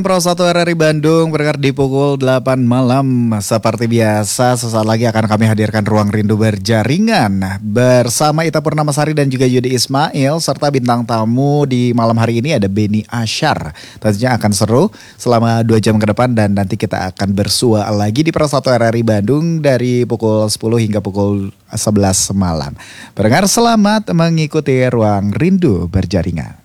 Pro 1 RRI Bandung berangkat di pukul 8 malam. Seperti biasa, sesaat lagi akan kami hadirkan Ruang Rindu Berjaringan bersama Ita Purnamasari dan juga Yudi Ismail, serta bintang tamu di malam hari ini ada Beni Asyar. Tentunya akan seru selama 2 jam ke depan, dan nanti kita akan bersua lagi di Pro 1 RRI Bandung dari pukul 10 hingga pukul 11 malam. Pendengar, selamat mengikuti Ruang Rindu Berjaringan.